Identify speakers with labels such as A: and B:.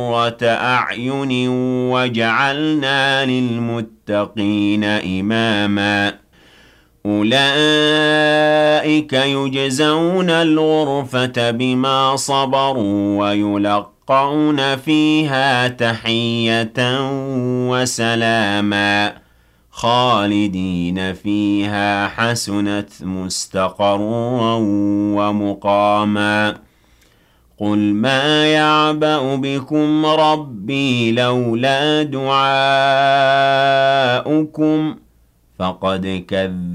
A: قرة أعين وجعلنا للمتقين إماما أولئك يجزون الغرفة بما صبروا ويلقون فيها تحية وسلاما خالدين فيها حسنت مستقرا ومقاما قل ما يعبأ بكم ربي لولا دعاؤكم فقد كذبتم